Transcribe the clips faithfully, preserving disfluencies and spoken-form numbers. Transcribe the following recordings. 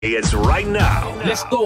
It's right now. Let's go.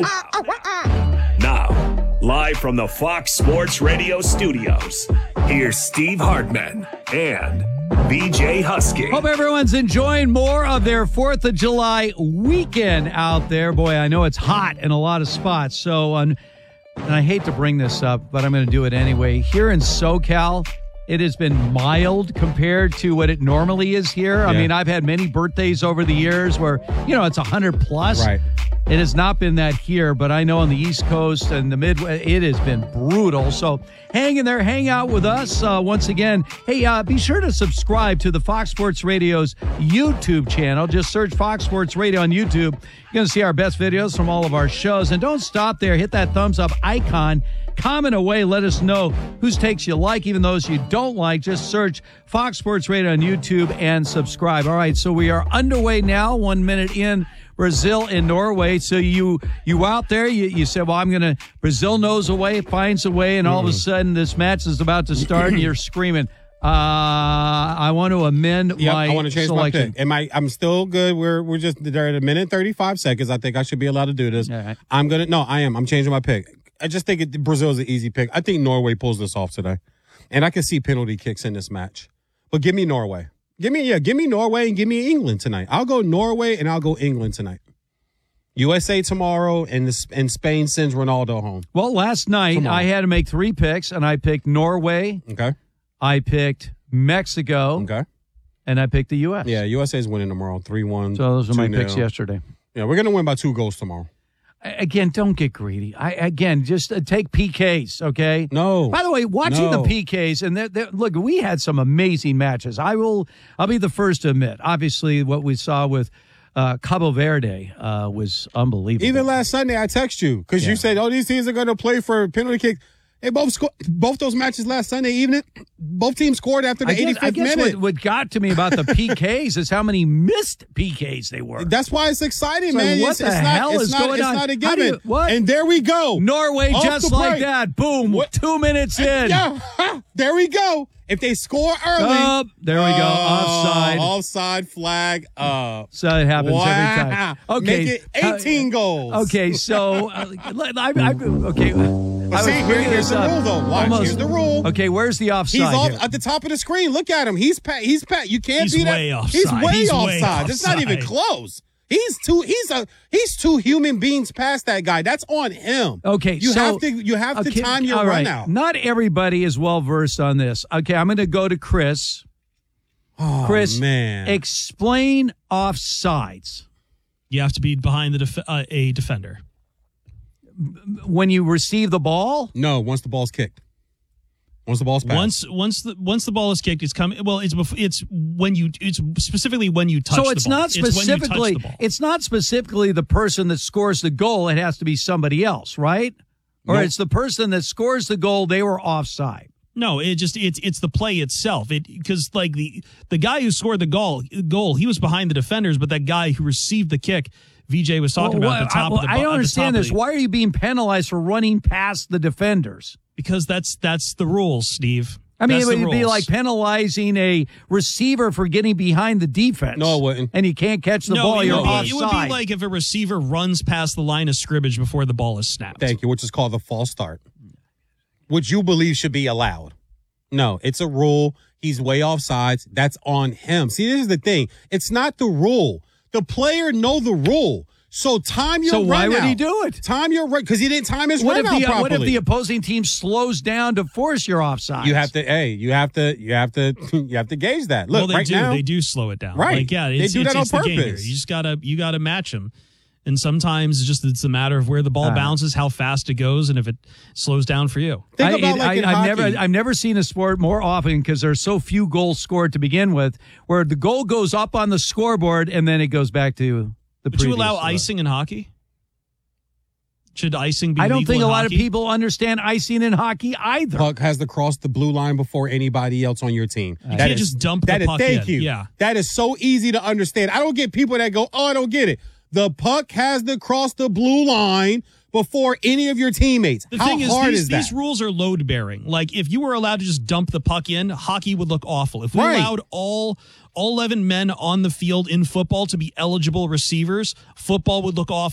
Now, live from the Fox Sports Radio studios, here's Steve Hartman and B J Husky. Hope everyone's enjoying more of their fourth of July weekend out there. Boy, I know it's hot in a lot of spots. So, um, and I hate to bring this up, but I'm going to do it anyway. Here in SoCal, it has been mild compared to what it normally is here. I yeah. mean, I've had many birthdays over the years where, you know, it's one hundred plus. Right. It has not been that here, but I know on the East Coast and the Midwest, it has been brutal. So hang in there, hang out with us uh, once again. Hey, uh, be sure to subscribe to the Fox Sports Radio's YouTube channel. Just search Fox Sports Radio on YouTube. You're going to see our best videos from all of our shows. And don't stop there. Hit that thumbs up icon. Comment away. Let us know whose takes you like, even those you don't like. Just search Fox Sports Radio on YouTube and subscribe. All right, so we are underway now, one minute in. Brazil and Norway. So you you out there, you, you said, well, I'm going to, Brazil knows a way, finds a way, and all of a sudden this match is about to start and you're screaming, uh, I want to amend yep, my I want to change selection. my pick. Am I, I'm still good. We're we're just there at a minute thirty-five seconds. I think I should be allowed to do this. Right. I'm going to, no, I am. I'm changing my pick. I just think it, Brazil is an easy pick. I think Norway pulls this off today. And I can see penalty kicks in this match. But give me Norway. Give me, yeah, give me Norway and give me England tonight. I'll go Norway and I'll go England tonight. U S A tomorrow, and the, and Spain sends Ronaldo home. Well, last night Tomorrow. I had to make three picks, and I picked Norway. Okay. I picked Mexico. Okay. And I picked the U S. Yeah, U S A's winning tomorrow, three one. So those are my two nil. picks yesterday. Yeah, we're going to win by two goals tomorrow. Again, don't get greedy. I Again, just uh, take P Ks, okay? No. By the way, watching no. the P Ks, and they're, they're, look, we had some amazing matches. I will, I'll be the first to admit. Obviously, what we saw with uh, Cabo Verde uh, was unbelievable. Even last Sunday, I text you because Yeah. you said, "Oh, these teams are going to play for penalty kick." Hey, both sco- both those matches last Sunday evening, both teams scored after the I guess, eighty-fifth I guess minute. what, what got to me about the P Ks is how many missed P Ks they were. That's why it's exciting, It's like, man. what it's, the it's hell not, it's is not, going it's on? not a How do given. you- what? And there we go. Norway Off just the like break. that. Boom. What? Two minutes in. Yeah, there we go. If they score early, Oh, there we go. uh, Offside. offside flag up. So it happens Wow. every time. Okay, Make it eighteen uh, goals. Okay, so uh, I, I, okay. But see, here, here's the rule, though. Watch. Almost, here's the rule. Okay, where's the offside? He's off here? at the top of the screen. Look at him. He's pat. He's pat. You can't He's beat way that. offside. He's way He's offside. way It's not even offside. close. He's two. He's a. He's two human beings past that guy. That's on him. Okay, You so, have to. You have to okay, time your all run right. out. Not everybody is well versed on this. Okay, I'm going to go to Chris. Oh, Chris, man. explain offsides. You have to be behind the def- uh, a defender. When you receive the ball, No. Once the ball's kicked. Once the ball's passed. Once once the once the ball is kicked, it's coming. Well, it's bef- it's when you it's specifically when you touch. so it's the ball. not It's when you touch specifically the ball. it's not specifically the person that scores the goal. It has to be somebody else, right? Or Nope. it's the person that scores the goal. They were offside. No, it just it's it's the play itself. It because like the the guy who scored the goal goal he was behind the defenders, but that guy who received the kick, V J was talking Well, about at the top I, of the. I bo- don't at the understand top of this. the- Why are you being penalized for running past the defenders? Because that's that's the rules, Steve. I mean, That's it the would be rules. like penalizing a receiver for getting behind the defense. No, it wouldn't. And you can't catch the no, ball. it You're would, be, offside. it would be like if a receiver runs past the line of scrimmage before the ball is snapped. Thank you. Which is called the false start. Which you believe should be allowed. No, it's a rule. He's way offsides. That's on him. See, this is the thing. It's not the rule. The player know the rule. So time your So run why would out. he do it? Time your run because he didn't time his What run if, out the, properly. what if the opposing team slows down to force your offside? You have to, hey, you have to, you have to, you have to gauge that. Look, well, they right do. now, They do slow it down. Right. Like, yeah, They it's, do it's, that on it's the game here. purpose. You just gotta you gotta match them. And sometimes it's just it's a matter of where the ball Uh, bounces, how fast it goes, and if it slows down for you. think I, about like I, in I've hockey. never, I've never seen a sport more often because there's so few goals scored to begin with, where the goal goes up on the scoreboard and then it goes back to the. Would you previous allow score. icing in hockey? Should icing be I don't legal think a in lot hockey? of people understand icing in hockey either. puck has to cross the blue line before anybody else on your team. You can't just dump the that is- puck Thank in. you. Yeah. That is so easy to understand. I don't get people that go, oh, I don't get it. The puck has to cross the blue line before any of your teammates. The How thing is, hard these, is that? these rules are load bearing. Like, if you were allowed to just dump the puck in, hockey would look awful. If we Right. allowed all all eleven men on the field in football to be eligible receivers, football would look awful.